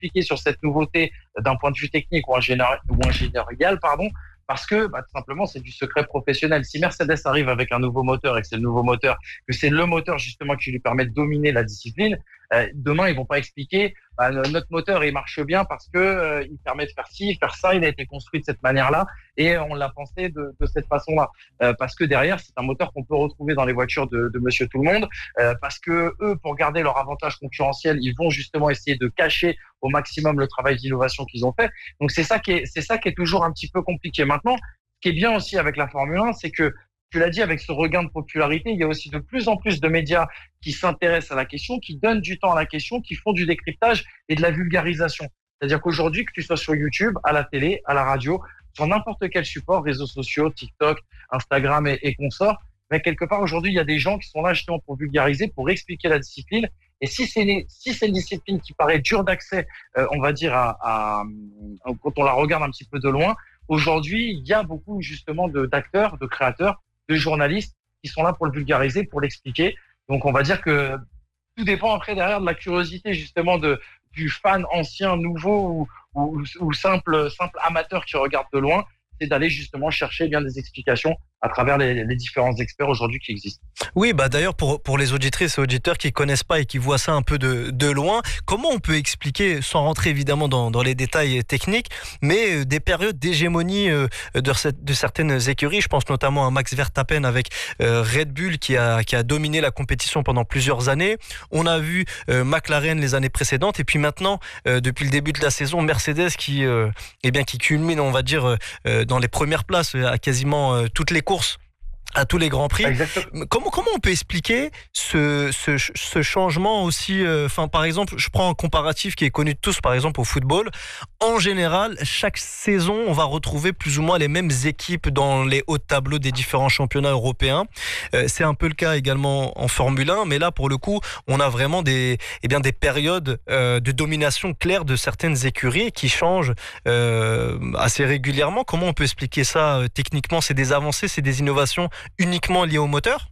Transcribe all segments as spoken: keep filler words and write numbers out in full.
expliquer sur cette nouveauté d'un point de vue technique ou ingénieur, ou ingénierial, pardon, parce que bah, tout simplement c'est du secret professionnel. Si Mercedes arrive avec un nouveau moteur et que c'est le nouveau moteur, que c'est le moteur justement qui lui permet de dominer la discipline, euh, demain ils vont pas expliquer bah, notre moteur il marche bien parce que euh, il permet de faire ci, faire ça, il a été construit de cette manière-là et on l'a pensé de, de cette façon-là. Euh, parce que derrière c'est un moteur qu'on peut retrouver dans les voitures de, de Monsieur Tout le Monde, euh, parce que eux pour garder leur avantage concurrentiel ils vont justement essayer de cacher au maximum le travail d'innovation qu'ils ont fait. Donc c'est ça qui est c'est ça qui est toujours un petit peu compliqué. Maintenant, ce qui est bien aussi avec la Formule un, c'est que tu l'as dit, avec ce regain de popularité, il y a aussi de plus en plus de médias qui s'intéressent à la question, qui donnent du temps à la question, qui font du décryptage et de la vulgarisation. C'est-à-dire qu'aujourd'hui, que tu sois sur YouTube, à la télé, à la radio, sur n'importe quel support, réseaux sociaux, TikTok, Instagram et, et consorts, mais quelque part aujourd'hui, il y a des gens qui sont là justement pour vulgariser, pour expliquer la discipline. Et si c'est une, si c'est une discipline qui paraît dure d'accès, euh, on va dire à, à, à quand on la regarde un petit peu de loin, aujourd'hui, il y a beaucoup justement de d'acteurs, de créateurs, de journalistes qui sont là pour le vulgariser, pour l'expliquer. Donc on va dire que tout dépend après derrière de la curiosité justement de du fan ancien, nouveau ou, ou, ou simple simple amateur qui regarde de loin, c'est d'aller justement chercher bien des explications à travers les, les différents experts aujourd'hui qui existent. Oui, bah d'ailleurs pour pour les auditrices et auditeurs qui connaissent pas et qui voient ça un peu de de loin, comment on peut expliquer, sans rentrer évidemment dans dans les détails techniques, mais des périodes d'hégémonie de cette, de certaines écuries. Je pense notamment à Max Verstappen avec Red Bull qui a qui a dominé la compétition pendant plusieurs années. On a vu McLaren les années précédentes et puis maintenant depuis le début de la saison Mercedes qui eh bien qui culmine, on va dire, dans les premières places à quasiment toutes les courses, à tous les grands prix. Exactement. Comment comment on peut expliquer ce ce, ce changement aussi, enfin euh, par exemple, je prends un comparatif qui est connu de tous, par exemple au football. En général, chaque saison, on va retrouver plus ou moins les mêmes équipes dans les hauts tableaux des différents championnats européens. Euh, c'est un peu le cas également en Formule un, mais là pour le coup, on a vraiment des eh bien des périodes euh, de domination claire de certaines écuries qui changent euh, assez régulièrement. Comment on peut expliquer ça euh, techniquement? C'est des avancées, c'est des innovations uniquement lié au moteur?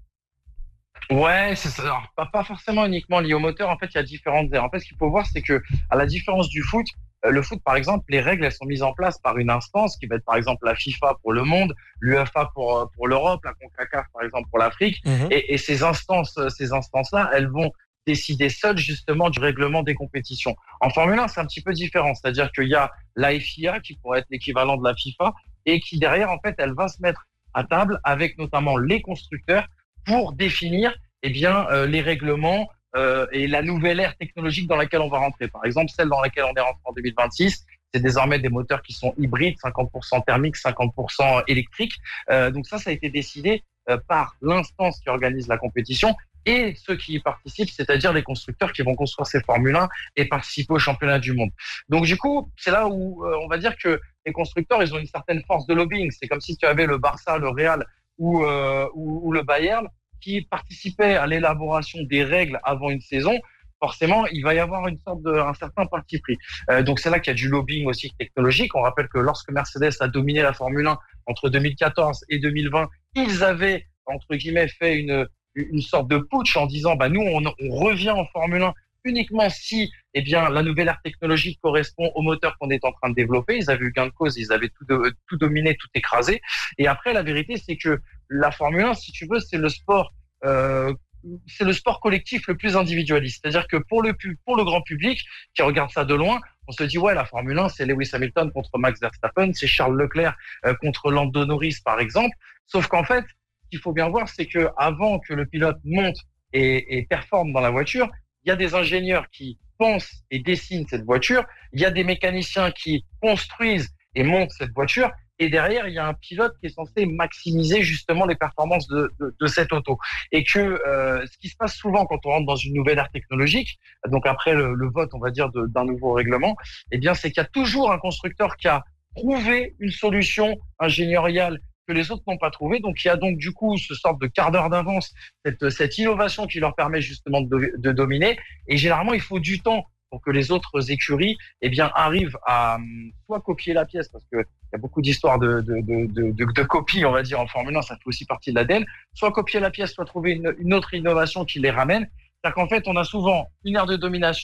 Ouais, c'est ça. Alors, pas, pas forcément uniquement lié au moteur. En fait, il y a différentes aires. En fait, ce qu'il faut voir, c'est que, à la différence du foot, euh, le foot, par exemple, les règles, elles sont mises en place par une instance qui va être, par exemple, la FIFA pour le monde, l'UEFA pour pour l'Europe, la CONCACAF, par exemple, pour l'Afrique. Mmh. Et, et ces instances, ces instances-là, elles vont décider seules, justement, du règlement des compétitions. En Formule un, c'est un petit peu différent. C'est-à-dire qu'il y a la F I A qui pourrait être l'équivalent de la FIFA et qui, derrière, en fait, elle va se mettre à table avec notamment les constructeurs pour définir eh bien euh, les règlements euh, et la nouvelle ère technologique dans laquelle on va rentrer. Par exemple, celle dans laquelle on est rentré en deux mille vingt-six, c'est désormais des moteurs qui sont hybrides, cinquante pour cent thermiques, cinquante pour cent électriques. Euh, donc ça, ça a été décidé euh, par l'instance qui organise la compétition et ceux qui y participent, c'est-à-dire les constructeurs qui vont construire ces Formule un et participer au championnat du monde. Donc du coup, c'est là où euh, on va dire que les constructeurs, ils ont une certaine force de lobbying. C'est comme si tu avais le Barça, le Real ou, euh, ou, ou le Bayern qui participaient à l'élaboration des règles avant une saison. Forcément, il va y avoir une sorte de, un certain parti pris. Euh, donc c'est là qu'il y a du lobbying aussi technologique. On rappelle que lorsque Mercedes a dominé la Formule un entre deux mille quatorze et deux mille vingt, ils avaient, entre guillemets, fait une, une sorte de putsch en disant, bah, nous, on, on revient en Formule un uniquement si, eh bien, la nouvelle ère technologique correspond au moteur qu'on est en train de développer. Ils avaient eu gain de cause, ils avaient tout, de, tout dominé, tout écrasé. Et après, la vérité, c'est que la Formule un, si tu veux, c'est le sport, euh, c'est le sport collectif le plus individualiste. C'est-à-dire que pour le pour le grand public qui regarde ça de loin, on se dit ouais, la Formule un, c'est Lewis Hamilton contre Max Verstappen, c'est Charles Leclerc euh, contre Lando Norris, par exemple. Sauf qu'en fait, ce qu'il faut bien voir, c'est que avant que le pilote monte et, et performe dans la voiture, il y a des ingénieurs qui pensent et dessinent cette voiture, il y a des mécaniciens qui construisent et montent cette voiture, et derrière, il y a un pilote qui est censé maximiser justement les performances de, de, de cette auto. Et que euh, ce qui se passe souvent quand on rentre dans une nouvelle ère technologique, donc après le, le vote, on va dire, de, d'un nouveau règlement, eh bien, c'est qu'il y a toujours un constructeur qui a trouvé une solution ingénieriale que les autres n'ont pas trouvé. Donc, il y a donc du coup ce sorte de quart d'heure d'avance, cette, cette innovation qui leur permet justement de, de dominer. Et généralement, il faut du temps pour que les autres écuries eh bien, arrivent à soit copier la pièce, parce qu'il y a beaucoup d'histoires de, de, de, de, de, de copies, on va dire, en Formule un, ça fait aussi partie de l'A D N, soit copier la pièce, soit trouver une, une autre innovation qui les ramène. C'est-à-dire qu'en fait, on a souvent une ère de domination,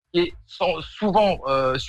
qui est souvent euh,